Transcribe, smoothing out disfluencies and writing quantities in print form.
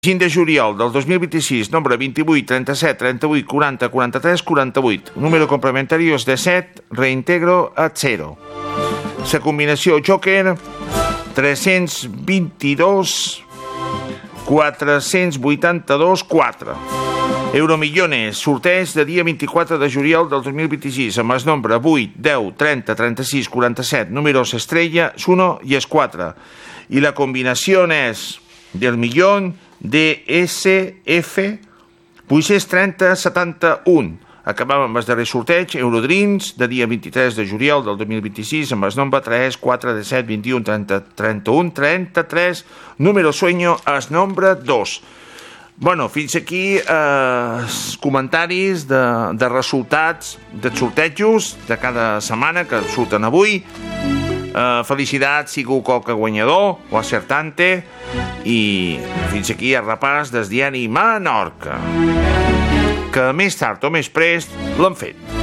5 de juliol del 2026, nombre 28, 37, 38, 40, 43, 48. Número complementari és de 7, reintegro a 0. La combinació Joker 322 482 4. Euromillones, sorteig de dia 24 de juliol del 2026 amb el nombre 8, 10, 30, 36, 47, números estrella, 1 i 4. I la combinació és del millón DSF Puixes 30 71. Acabam amb el darrer sorteig, Eurodreams, de dia 23 de juliol del 2026, amb el nombre 3, 4, 17, 21, 30, 31, 33, número sueño, el nombre 2. Bueno, fins aquí comentaris de resultats dels sortejos de cada setmana que surten avui. Felicitats si algú coca guanyador o acertante, i fins aquí el repàs del diari Menorca, que més tard o més prest l'han fet.